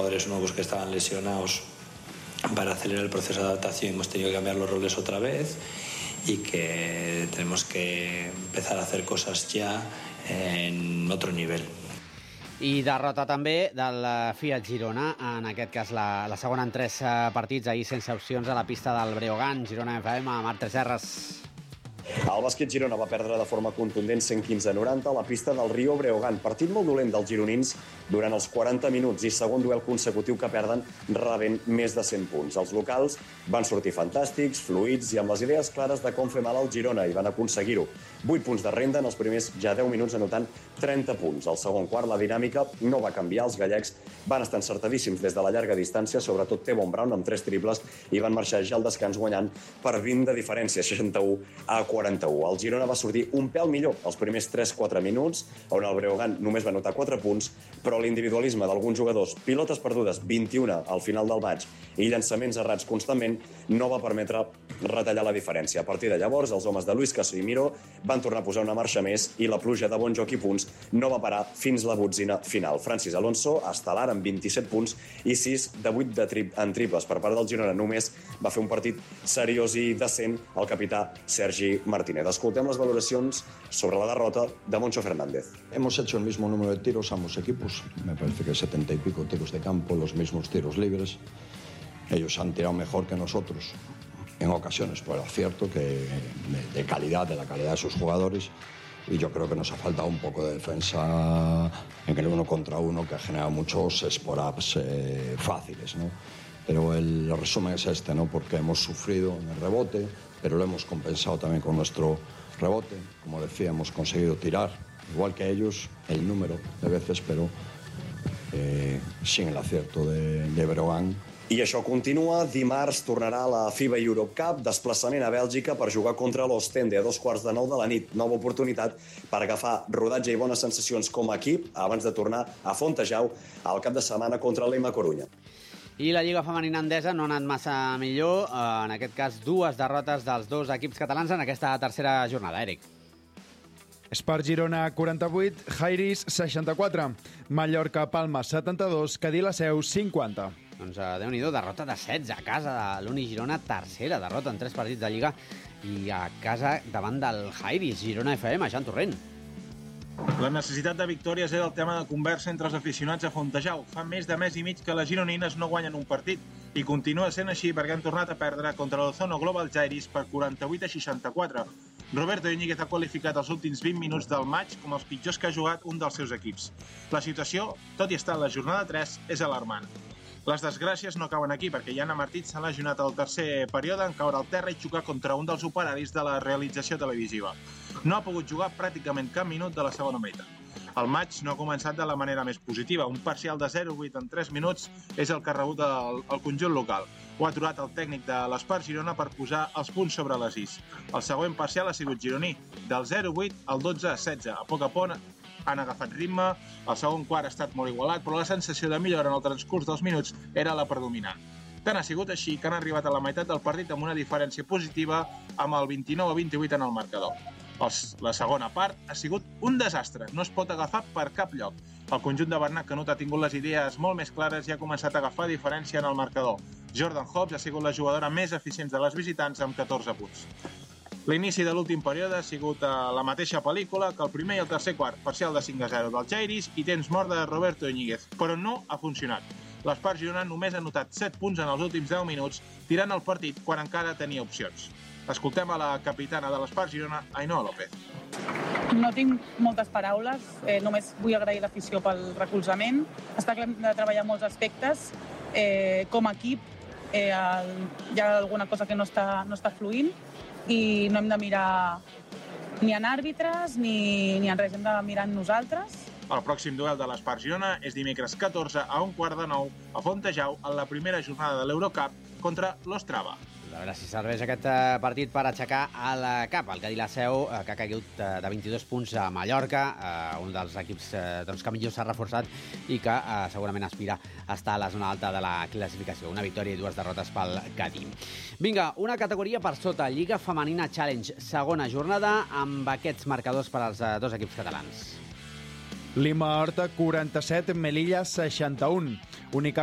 jugadores nuevos que estaban lesionados para acelerar el proceso de adaptación. Hemos tenido que cambiar los roles otra vez y que tenemos que empezar a hacer cosas ya en otro nivel. I derrota també del Fiat Girona, en aquest cas la segona en 3 partits, ahir sense opcions a la pista del Breogán. Girona FM, Marc Tresserras. El bàsquet Girona va perdre de forma contundent 115-90 a la pista del Rio Breogán. Partit molt dolent dels gironins durant els 40 minuts i segon duel consecutiu que perden rebent més de 100 punts. Els locals van sortir fantàstics, fluïts i amb les idees clares de com fer mal al Girona i van aconseguir-ho. 8 punts de renda en els primers ja 10 minuts anotant 30 punts. Al segon quart la dinàmica no va canviar. Els gallecs van estar encertadíssims des de la llarga distància, sobretot Tevon Brown amb 3 triples i van marxar ja al descans guanyant per 20 de diferència, 61-41. El Girona va sortir un pèl millor els primers 3-4 minuts, on el Breogán només va anotar 4 punts, però l'individualisme d'alguns jugadors, pilotes perdudes, 21 al final del maig, i llançaments errats constantment, no va permetre retallar la diferència. A partir de llavors, els homes de Luis Casimiro van tornar a posar una marxa més i la pluja de bon joc i punts no va parar fins la botzina final. Francis Alonso, estel·lar amb 27 punts i 6 de 8 en triples. Per part del Girona només va fer un partit seriós i decent el capità Sergi Martínez. Escoltem les valoracions sobre la derrota de Moncho Fernández. Hemos hecho el mismo número de tiros ambos equipos, me parece que 70 y pico tiros de campo, los mismos tiros libres. Ellos han tirado mejor que nosotros en ocasiones, por el acierto que de calidad, de la calidad de sus jugadores, y yo creo que nos ha faltado un poco de defensa en el 1 contra 1 que ha generado muchos spot-ups fáciles, ¿no? Pero el resumen es este, ¿no? Porque hemos sufrido en el rebote, pero lo hemos compensado también con nuestro rebote. Como decía, hemos conseguido tirar, igual que ellos, el número de veces, pero sin el acierto de Breogán. I això continua. Dimarts tornarà a la FIBA Europe Cup, desplaçament a Bèlgica per jugar contra l'Ostende a 9:15 de la nit. Nova oportunitat per agafar rodatge i bones sensacions com a equip abans de tornar a Fontejau al cap de setmana contra l'Ema Corunya. I la Lliga Femenina Endesa no ha anat massa millor. En aquest cas, 2 derrotes dels 2 equips catalans en aquesta tercera jornada. Eric. Espart Girona 48, Jairis 64, Mallorca Palma 72, Cadí la Seu 50. Doncs Déu-n'hi-do, derrota de 16 a casa de l'Uni Girona, tercera derrota en 3 partits de Lliga i a casa davant del Jairis, Girona FM, Jean Torrent. La necessitat de victòries era el tema de conversa entre els aficionats a Fontejau. Fa més de mes i mig que les gironines no guanyen un partit i continua sent així perquè han tornat a perdre contra l'Ozono Global Jairis per 48-64. Roberto Íñiguez ha qualificat els últims 20 minuts del maig com els pitjors que ha jugat un dels seus equips. La situació, tot i estar en la jornada 3, és alarmant. Les desgràcies no acaben aquí, perquè Jana Martí s'ha lesionat al tercer període en caure al terra i xocar contra un dels operaris de la realització televisiva. No ha pogut jugar pràcticament cap minut de la segona meitat. El maig no ha començat de la manera més positiva. Un parcial de 0-8 en 3 minuts és el que ha rebut el conjunt local. Ho ha aturat el tècnic de l'Espart Girona per posar els punts sobre les is. El següent parcial ha sigut gironí, del 0-8 al 12-16. A poc han agafat ritme, el segon quart ha estat molt igualat, però la sensació de millora en el transcurs dels minuts era la predominant. Tant ha sigut així que han arribat a la meitat del partit amb una diferència positiva amb el 29-28 en el marcador. La segona part ha sigut un desastre, no es pot agafar per cap lloc. El conjunt de Bernat Canut ha tingut les idees molt més clares i ha començat a agafar diferència en el marcador. Jordan Hobbs ha sigut la jugadora més eficient de les visitants amb 14 punts. L'inici de l'últim període ha sigut la mateixa pel·lícula que el primer i el tercer quart, parcial de 5-0 del Jairis i temps mort de Roberto Íñiguez, però no ha funcionat. L'Espart Girona només ha anotat 7 punts en els últims 10 minuts, tirant el partit quan encara tenia opcions. Escoltem a la capitana de l'Espart Girona, Ainhoa López. No tinc moltes paraules, només vull agrair l'afició pel recolzament. Està clar de treballar molts aspectes. Com a equip hi ha alguna cosa que no està fluint i no hem de mirar ni en àrbitres ni en res, hem de mirar en nosaltres. El pròxim duel de l'Espart Girona és dimecres 14 a 8:15 a Fontejau en la primera jornada de l'Eurocup contra l'Ostrava. A veure si serveix aquest partit per aixecar el cap. El Cadí la Seu, que ha caigut de 22 punts a Mallorca, un dels equips que millor s'ha reforçat i que segurament aspira a estar a la zona alta de la classificació. Una victòria i 2 derrotes pel Cadí. Vinga, una categoria per sota. Lliga Femenina Challenge, segona jornada, amb aquests marcadors per als 2 equips catalans. Lima Horta 47, Melilla 61. Única